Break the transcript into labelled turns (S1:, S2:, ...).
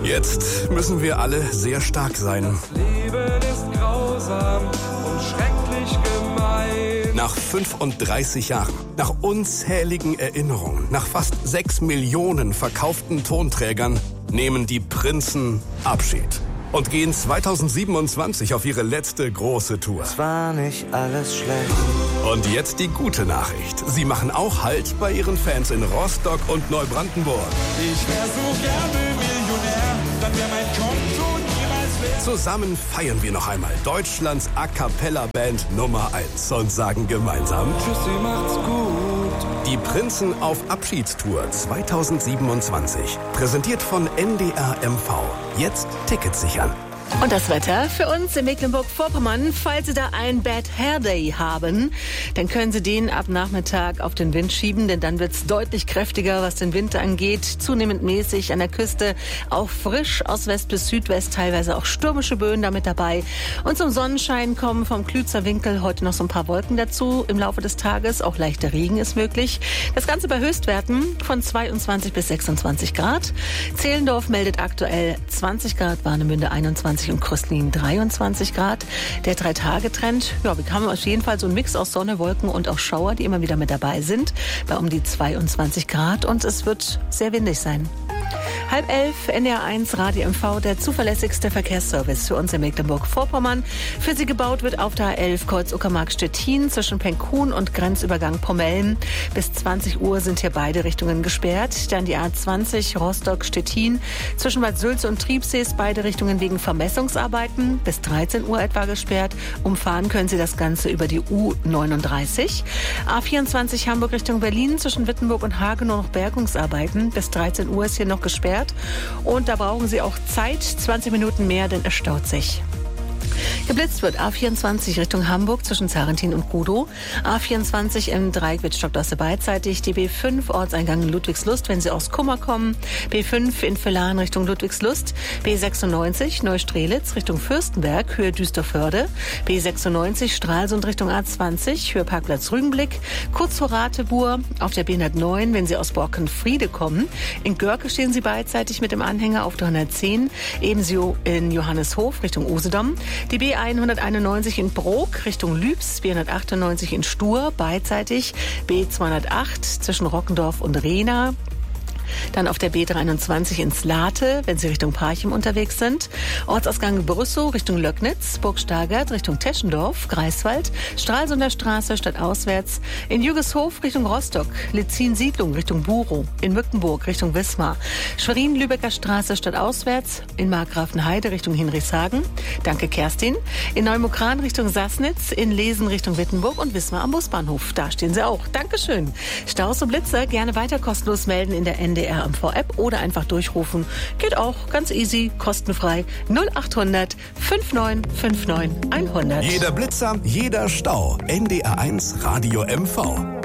S1: Jetzt müssen wir alle sehr stark sein.
S2: Das Leben ist grausam und schrecklich gemein.
S1: Nach 35 Jahren, nach unzähligen Erinnerungen, nach fast 6 Millionen verkauften Tonträgern nehmen die Prinzen Abschied und gehen 2027 auf ihre letzte große Tour.
S3: Es war nicht alles schlecht.
S1: Und jetzt die gute Nachricht. Sie machen auch Halt bei ihren Fans in Rostock und Neubrandenburg.
S2: Ich wär so gerne Millionär, dann wär mein Konto niemals leer.
S1: Zusammen feiern wir noch einmal Deutschlands A-Cappella-Band Nummer 1 und sagen gemeinsam:
S2: Tschüssi, macht's gut.
S1: Die Prinzen auf Abschiedstour 2027. Präsentiert von NDR MV. Jetzt Tickets sichern.
S4: Und das Wetter für uns in Mecklenburg-Vorpommern. Falls Sie da einen Bad Hair Day haben, dann können Sie den ab Nachmittag auf den Wind schieben, denn dann wird's deutlich kräftiger, was den Wind angeht. Zunehmend mäßig an der Küste, auch frisch aus West bis Südwest, teilweise auch stürmische Böen damit dabei. Und zum Sonnenschein kommen vom Klützer Winkel heute noch so ein paar Wolken dazu im Laufe des Tages. Auch leichter Regen ist möglich. Das Ganze bei Höchstwerten von 22 bis 26 Grad. Zehlendorf meldet aktuell 20 Grad, Warnemünde 21 und Kröslin 23 Grad. Der 3-Tage-Trend, ja, wir haben auf jeden Fall so einen Mix aus Sonne, Wolken und auch Schauer, die immer wieder mit dabei sind, bei um die 22 Grad und es wird sehr windig sein. 10:30, NDR1 Radio MV, der zuverlässigste Verkehrsservice für uns in Mecklenburg-Vorpommern. Für Sie gebaut wird auf der A11 Kreuz Uckermark-Stettin zwischen Penkhuhn und Grenzübergang Pommeln. Bis 20 Uhr sind hier beide Richtungen gesperrt. Dann die A20 Rostock-Stettin zwischen Bad Sülze und Triebsees, beide Richtungen wegen Vermessungsarbeiten. Bis 13 Uhr etwa gesperrt. Umfahren können Sie das Ganze über die U39. A24 Hamburg Richtung Berlin zwischen Wittenburg und Hagenow noch Bergungsarbeiten. Bis 13 Uhr ist hier noch gesperrt. Und da brauchen Sie auch Zeit, 20 Minuten mehr, denn es staut sich. Geblitzt wird A24 Richtung Hamburg zwischen Zarentin und Gudow. A24 im Dreieck Wittstock-Dosse beidseitig. Die B5 Ortseingang Ludwigslust, wenn Sie aus Kummer kommen. B5 in Villaren Richtung Ludwigslust. B96 Neustrelitz Richtung Fürstenberg, Höhe Düsterförde. B96 Stralsund Richtung A20, Höhe Parkplatz Rügenblick. Kurz vor Ratebuhr auf der B109, wenn Sie aus Borkenfriede kommen. In Görke stehen Sie beidseitig mit dem Anhänger auf der 110. Ebenso in Johanneshof Richtung Usedom. Die B191 in Brok Richtung Lübs, B198 in Stur, beidseitig, B208 zwischen Rockendorf und Rehna. Dann auf der B23 ins Late, wenn Sie Richtung Parchim unterwegs sind. Ortsausgang Brüssow Richtung Löcknitz, Burg Stargard Richtung Teschendorf, Greifswald, Stralsunder Straße stadtauswärts. In Jügeshof Richtung Rostock, Litzin-Siedlung Richtung Burow, in Mückenburg Richtung Wismar, Schwerin-Lübecker Straße stadtauswärts, in Markgrafenheide Richtung Hinrichshagen. Danke Kerstin. In Neumukran Richtung Sassnitz, in Lesen Richtung Wittenburg und Wismar am Busbahnhof. Da stehen Sie auch. Dankeschön. Staus und Blitzer gerne weiter kostenlos melden in der NDR MV-App oder einfach durchrufen. Geht auch ganz easy, kostenfrei. 0800 5959 100.
S1: Jeder Blitzer, jeder Stau. NDR1 Radio MV.